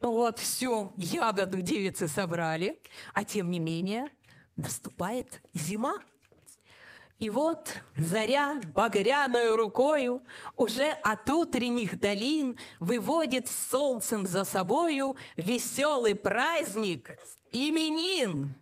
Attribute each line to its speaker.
Speaker 1: Ну вот, всю ягоду девицы собрали, а тем не менее наступает зима. И вот заря багряной рукою уже от утренних долин выводит с солнцем за собою веселый праздник именин.